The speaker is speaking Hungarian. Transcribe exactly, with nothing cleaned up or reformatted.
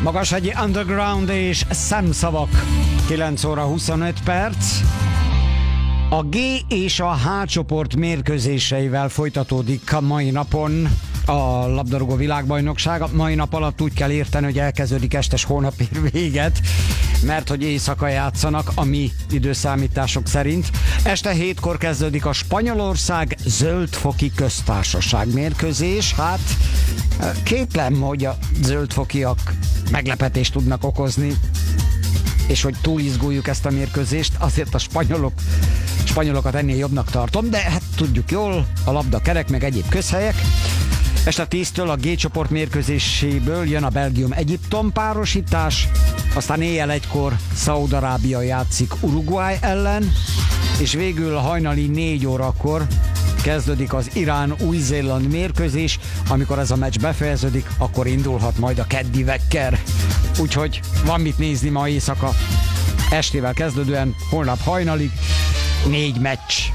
Magashegyi Underground és szemszavak. kilenc óra huszonöt perc. A G és a H csoport mérkőzéseivel folytatódik a mai napon a labdarúgó világbajnokság. A mai nap alatt úgy kell érteni, hogy elkezdődik este, és holnap ér véget, mert hogy éjszaka játszanak a mi időszámítások szerint. Este hétkor kezdődik a Spanyolország Zöldfoki Köztársaság mérkőzés. Hát kétlem, hogy a zöldfokiak meglepetést tudnak okozni, és hogy túlizguljuk ezt a mérkőzést, azért a spanyolok, spanyolokat ennél jobbnak tartom, de hát tudjuk jól, a labda kerek, meg egyéb közhelyek. Este tíztől a G csoport mérkőzéséből jön a Belgium-Egyiptom párosítás, aztán éjjel egykor Szaúd-Arábia játszik Uruguay ellen, és végül hajnali négy órakor kezdődik az Irán-Új-Zéland mérkőzés. Amikor ez a meccs befejeződik, akkor indulhat majd a keddi vekker. Úgyhogy van mit nézni ma éjszaka. Estével kezdődően holnap hajnalig négy meccs.